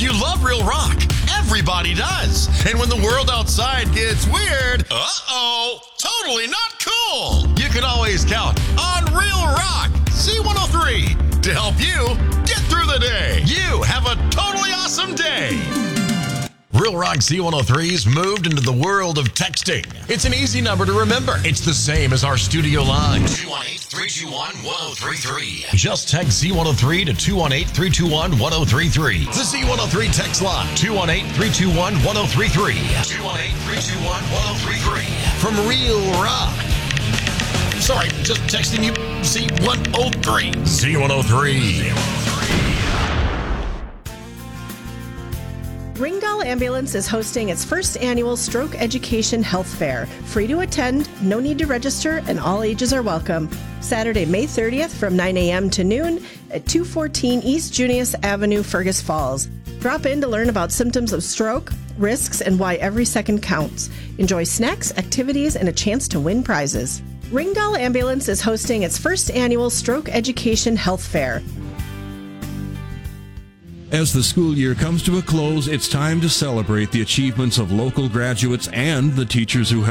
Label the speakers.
Speaker 1: You love Real Rock. Everybody does. And when the world outside gets weird, totally not cool. You can always count on Real Rock C103 to help you get through the day. You have a totally awesome day. Real Rock C103's moved into the world of texting. It's an easy number to remember. It's the same as our studio line. 218-321-1033. Just text C103 to 218-321-1033. The C103 text line. 218-321-1033. 218-321-1033. From Real Rock. Sorry, just texting you C103. C103.
Speaker 2: Ringdale Ambulance is hosting its first annual Stroke Education Health Fair. Free to attend, no need to register, and all ages are welcome. Saturday, May 30th from 9 a.m. to noon at 214 East Junius Avenue, Fergus Falls. Drop in to learn about symptoms of stroke, risks, and why every second counts. Enjoy snacks, activities, and a chance to win prizes. Ringdale Ambulance is hosting its first annual Stroke Education Health Fair.
Speaker 3: As the school year comes to a close, it's time to celebrate the achievements of local graduates and the teachers who